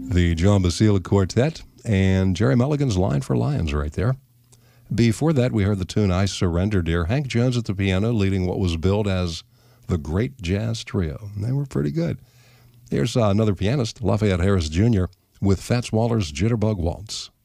The John Basile Quartet and Jerry Mulligan's Line for Lions right there. Before that, we heard the tune I Surrender Dear. Hank Jones at the piano leading what was billed as the Great Jazz Trio. And they were pretty good. Here's another pianist, Lafayette Harris Jr., with Fats Waller's Jitterbug Waltz.